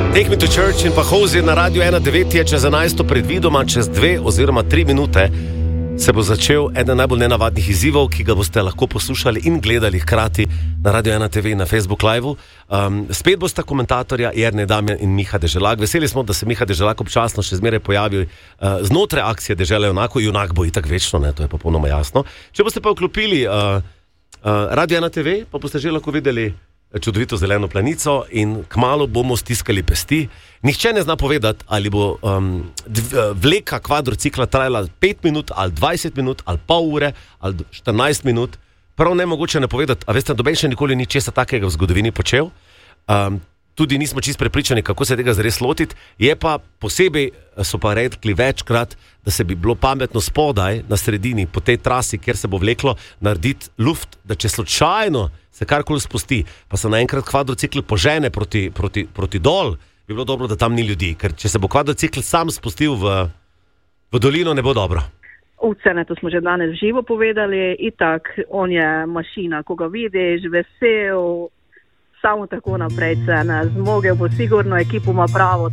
Take Me to Church in pa Hozier na Radio 1.9 je čez 11. predvidoma, čez 2 oziroma 3 minute se bo začel eden najbolj nenavadnih izzivov, ki ga boste lahko poslušali in gledali hkrati na Radio 1.tv in na Facebook Live-u. Spet bosta komentatorja Jernej Damjan in Miha Deželak. Veseli smo, da se Miha Deželak občasno še zmeraj pojavi znotraj akcije Dežela junakov. Junak bo itak večno, ne, to je popolnoma jasno. Če boste pa vklopili Radio 1.tv, pa boste že lahko videli čudovito zeleno planico in kmalu bomo stiskali pesti. Nihče ne zna povedati, ali bo vleka kvadrocikla trajala 5 minut, ali 20 minut, ali pol ure, ali 14 minut. Prav nemogoče ne povedati, a veste, noben še nikoli ni česa takega v zgodovini počel. Tudi nismo čisto prepričani, kako se tega zares lotiti. Je pa posebej, so pa rekli večkrat, da se bi bilo pametno spodaj, na sredini, po tej trasi, kjer se bo vleklo, narediti luft, da če slučajno se karkoli spusti, pa se naenkrat kvadrocikl požene proti dol, bi bilo dobro, da tam ni ljudi. Ker če se bo kvadrocikl sam spustil v dolino, ne bo dobro. Vse, to smo že danes živo povedali. Itak, on je mašina, ko ga vidiš, vesel, samo tako naprej, zmogel bo sigurno, ekipo ima pravo.